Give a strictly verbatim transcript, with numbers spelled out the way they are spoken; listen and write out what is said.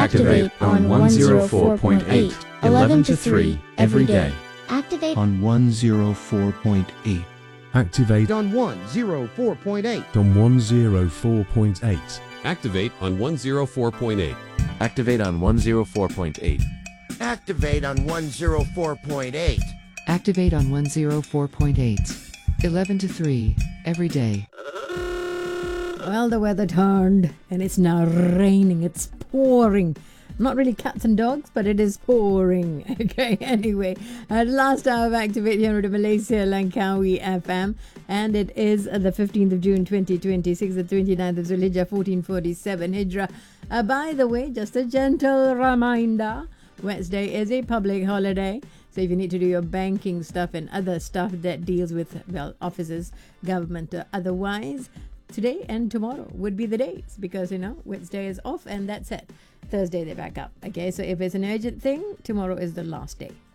Activate on one oh four point eight, eleven to three every day. Activate on one oh four point eight. Activate on one oh four point eight. on one oh four point eight. Activate on one oh four point eight. Activate on one oh four point eight. Activate on one oh four point eight. Activate on one oh four point eight. eleven to three every day. Well, the weather turned and it's now raining. It's pouring. Not really cats and dogs, but it is pouring. Okay, anyway. At last hour of Activate here at Malaysia Langkawi F M. And it is the fifteenth of June twenty twenty-six, the twenty-ninth of Zulhijjah fourteen forty-seven Hijrah. Uh, by the way, just a gentle reminder, Wednesday is a public holiday. So if you need to do your banking stuff and other stuff that deals with, well, offices, government, uh, otherwise, today and tomorrow would be the days because, you know, Wednesday is off and that's it. Thursday they're back up. Okay, so if it's an urgent thing, tomorrow is the last day.